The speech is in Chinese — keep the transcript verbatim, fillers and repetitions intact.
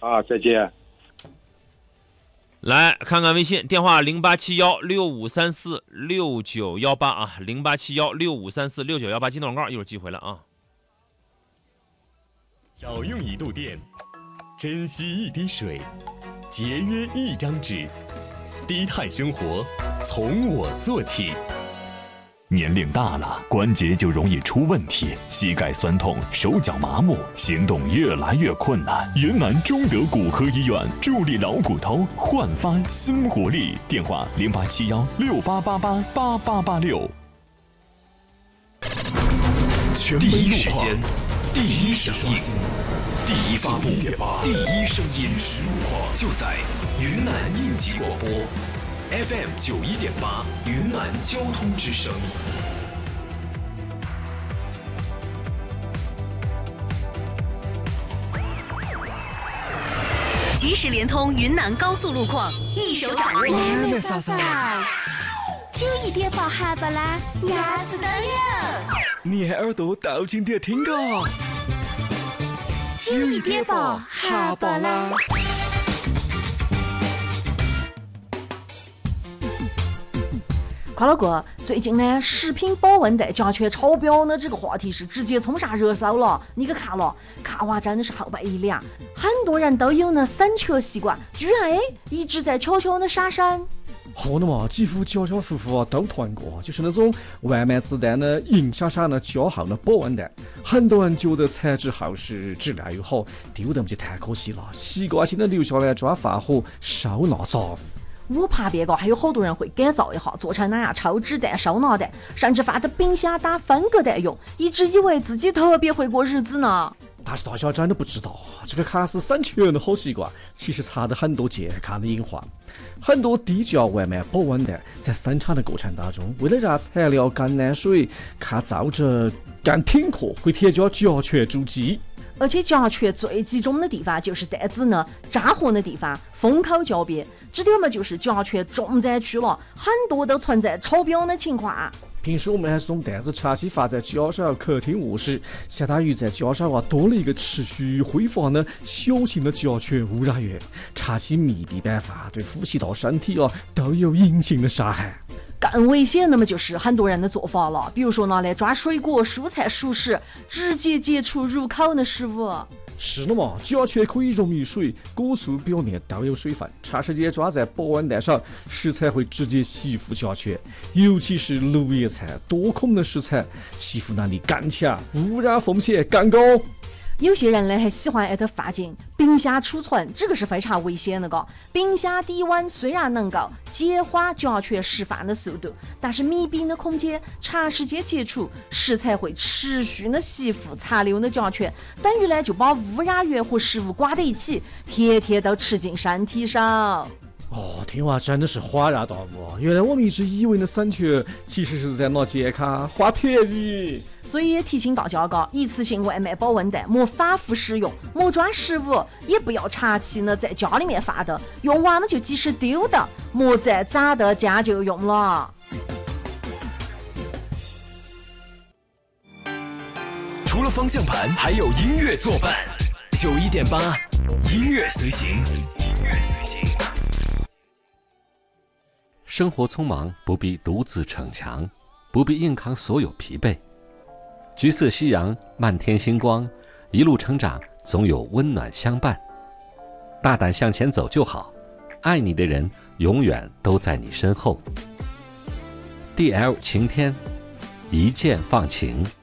啊，再见。 来看看微信电话零八七幺六五三四六九幺八啊，零八七幺六五三四六九幺八，进段广告，一会儿寄回来啊。 少用一度电，珍惜一滴水，节约一张纸，低碳生活从我做起。 年龄大了，关节就容易出问题，膝盖酸痛，手脚麻木，行动越来越困难。云南中德骨科医院助力老骨头焕发新活力，电话零八七幺六八八八八八八六。 第一时间，第一声音，第一发布，第一声音，就在云南应急广播 F M 九一点八，云南交通之声。 即时联通云南高速路况，一手掌握。 来嫂嫂，九一点八哈巴拉，压死的了！ 你还耳朵倒进点听个。 九一点八哈巴拉。 快乐哥，最近呢，食品保温袋甲醛超标呢，这个话题是直接冲上热搜了。你可看了，看完真的是后背一凉。很多人都有呢散车习惯，居然哎一直在悄悄的杀山。 好的嘛，几乎家家户户啊都团过，就是那种外卖自带的银闪闪的加厚的保温袋。很多人觉得材质厚实，质量又好，丢得不就太可惜了，习惯性的留下来抓发火、收纳杂物。 我怕别个还有好多人会改造一下，做成那样抽纸袋、收纳袋，甚至放到冰箱打分隔袋用，一直以为自己特别会过日子呢。 但是大家真的不知道，这个看似省钱的好习惯，其实藏着很多健康的隐患。很多低价外卖保温袋在生产的过程当中，为了让材料更耐水、看造纸更挺壳，会添加甲醛助剂。 而且甲醛最集中的地方就是袋子呢扎合的地方，封口交边，这点嘛就是甲醛重灾区了，很多都存在超标的情况。 平时我们还是用袋子长期放在家上、客厅、卧室，相当于在家上啊多了一个持续挥发的小型的甲醛污染源，长期密闭摆放，对呼吸道、身体啊都有隐形的伤害。 更危险的嘛就是很多人的做法了，比如说拿来抓水果、蔬菜、熟食，直接接触入口的食物。 是的嘛，甲醛可以溶于水，果蔬表面都有水分，长时间抓在保温袋上，食材会直接吸附甲醛，尤其是绿叶菜、多孔的食材，吸附能力更强，污染风险更高。 有些人呢还喜欢爱它放进冰箱储存，这个是非常危险的个。冰箱低温虽然能够减缓甲醛释放的速度，但是密闭的空间长时间接触，食材会持续的吸附残留的甲醛，等于呢就把污染源和食物挂在一起，天天都吃进身体上。 哦，听完真的是恍然大悟，原来我们一直以为的省钱，其实是在拿健康花便宜。 所以也提醒大家个，一次性外卖保温袋莫反复使用，莫装食物，也不要长期呢在家里面放的，用完了就及时丢的，莫再攒的家就用了。 除了方向盘，还有音乐作伴。九一点八，音乐随行。音乐随行。 生活匆忙，不必独自逞强，不必硬扛所有疲惫。橘色夕阳，漫天星光，一路成长，总有温暖相伴。大胆向前走就好，爱你的人永远都在你身后。D L 晴天，一键放晴。